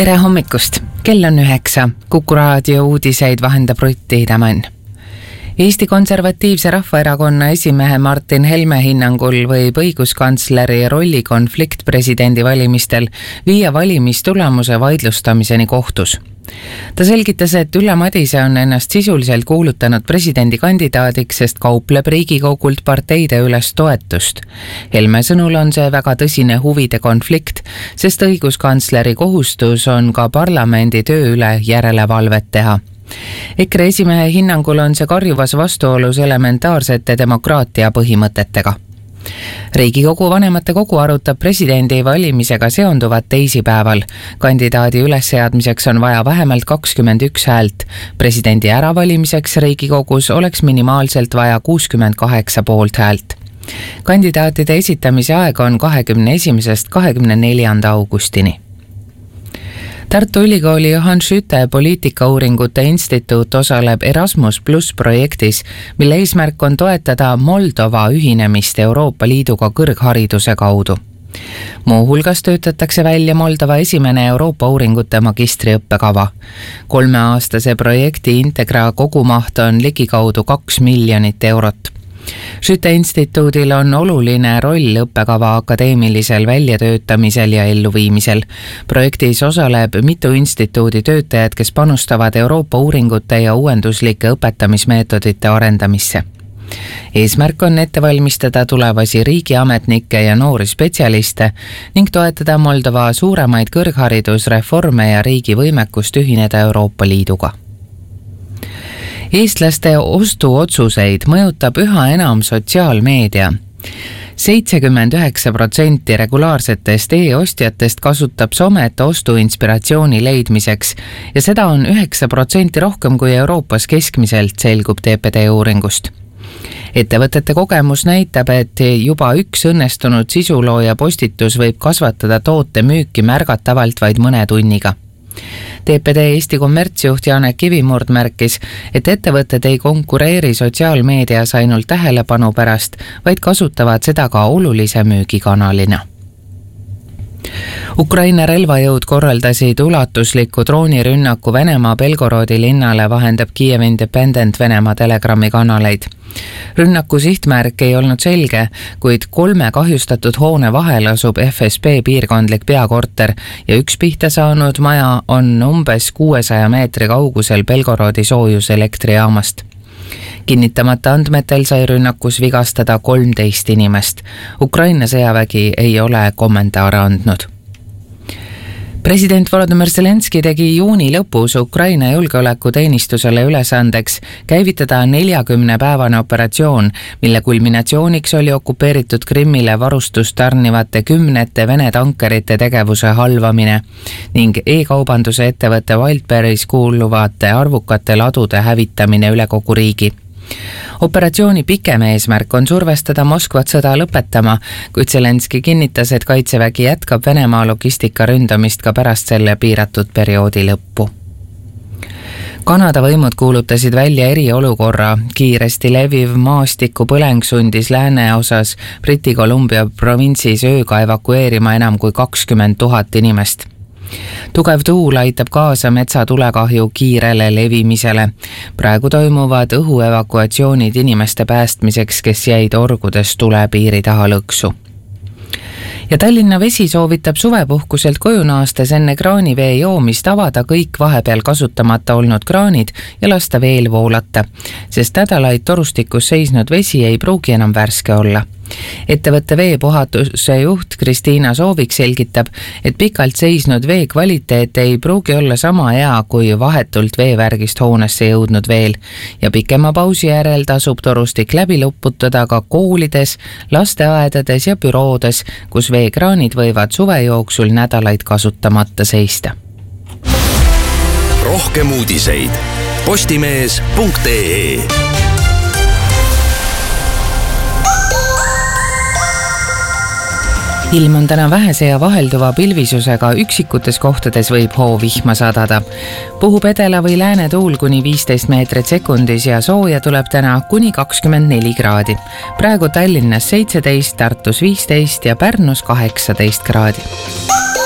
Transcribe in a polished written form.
Tere hommikust! Kell on 9. Kuku raadio uudiseid vahendab Rutti Hidemann. Eesti Konservatiivse Rahvaerakonna esimehe Martin Helme hinnangul võib õiguskantsleri rolli konflikt presidendi valimistel viia valimistulemuse vaidlustamiseni kohtus. Ta selgitas, et Ülle Madise on ennast sisuliselt kuulutanud presidendikandidaadiks, sest kaupleb Riigikogult parteide üles toetust. Helme sõnul on see väga tõsine huvide konflikt, sest õiguskantsleri kohustus on ka parlamendi töö üle järelevalvet teha. EKRE esimehe hinnangul on see karjuvas vastuolus elementaarsete demokraatia põhimõtetega. Riigikogu vanematekogu arutab presidendi valimisega seonduvat teisipäeval. Kandidaadi ülesseadmiseks on vaja vähemalt 21 häält. Presidendi äravalimiseks Riigikogus oleks minimaalselt vaja 68 poolthäält. Kandidaatide esitamise aeg on 21. 24. augustini. Tartu Ülikooli Johan Skytte poliitikauuringute instituut osaleb Erasmus Plus projektis, mille eesmärk on toetada Moldova ühinemist Euroopa Liiduga kõrghariduse kaudu. Muuhulgas töötatakse välja Moldova esimene Euroopa uuringute magistriõppekava. 3-aastase projekti Integra kogumaht on ligikaudu 2 miljonit eurot. Skytte instituudil on oluline roll õppekava akadeemilisel väljatöötamisel ja elluviimisel. Projektis osaleb mitu instituudi töötajad, kes panustavad Euroopa uuringute ja uuenduslike õpetamismeetodite arendamisse. Eesmärk on ette valmistada tulevasi riigiametnikke ja noori spetsialiste ning toetada Moldova suuremaid kõrgharidusreforme ja riigi võimekust ühineda Euroopa Liiduga. Eestlaste ostuotsuseid mõjutab üha enam sotsiaalmeedia. 79% regulaarsetest e-ostjatest kasutab somet ostuinspiratsiooni leidmiseks ja seda on 9% rohkem kui Euroopas keskmiselt, selgub TPD uuringust. Ettevõtete kogemus näitab, et juba üks õnnestunud sisulooja postitus võib kasvatada toote müüki märgatavalt vaid mõne tunniga. TPD Eesti kommertsjuht Janek Kivimurd märkis, et ettevõtted ei konkureeri sotsiaalmeedias ainult tähelepanu pärast, vaid kasutavad seda ka olulise müügikanalina. Ukraina relvajõud korraldasid ulatusliku droonirünnaku Venemaa Belgorodi linnale, vahendab Kiev Independent Venemaa Telegrami kanaleid. Rünnaku sihtmärk ei olnud selge, kuid 3 kahjustatud hoone vahel asub FSB piirkondlik peakorter ja üks pihta saanud maja on umbes 600 meetri kaugusel Belgorodi soojuselektrijaamast. Kinnitamata andmetel sai rünnakus vigastada 13 inimest. Ukraina sõjavägi ei ole kommentaare andnud. President Volodymyr Zelenski tegi juuni lõpus Ukraina julgeolekuteenistusele ülesandeks käivitada 40-päevane operatsioon, mille kulminatsiooniks oli okupeeritud Krimmile varustust tarnivate 10 Vene tankerite tegevuse halvamine ning e-kaubanduse ettevõtte Wildberries kuuluvate arvukate ladude hävitamine üle kogu riigi. Operatsiooni pikem eesmärk on survestada Moskvat sõda lõpetama, kuid Zelenski kinnitas, et kaitsevägi jätkab Venemaa logistika ründamist ka pärast selle piiratud perioodi lõppu. Kanada võimud kuulutasid välja eriolukorra. Kiiresti leviv maastikupõleng sundis lääneosas Briti Columbia provintsis ööga evakueerima enam kui 20 000 inimest. Tugev tuul aitab kaasa metsatulekahju kiirele levimisele. Praegu toimuvad õhuevakuatsioonid inimeste päästmiseks, kes jäid orgudes tulepiiri taha lõksu. Ja Tallinna Vesi soovitab suvepuhkuselt koju naastes enne kraanivee joomist avada kõik vahepeal kasutamata olnud kraanid ja lasta veel voolata, sest nädalaid torustikus seisnud vesi ei pruugi enam värske olla. Ettevõtte veepuhatuse juht Kristiina Soovik selgitab, et pikalt seisnud vee kvaliteet ei pruugi olla sama hea kui vahetult veevärgist hoonesse jõudnud veel ja pikema pausi järel tasub torustik läbi lõputada ka koolides, lasteaedades ja büroodes, kus veekraanid võivad suve jooksul nädalaid kasutamata seista. Rohkem uudiseid postimees.ee. Ilm on täna vähese ja vahelduva pilvisusega, üksikutes kohtades võib hoovihma sadada. Puhub edela või lääne tuul kuni 15 meetrit sekundis ja sooja tuleb täna kuni 24 kraadi. Praegu Tallinnas 17, Tartus 15 ja Pärnus 18 kraadi.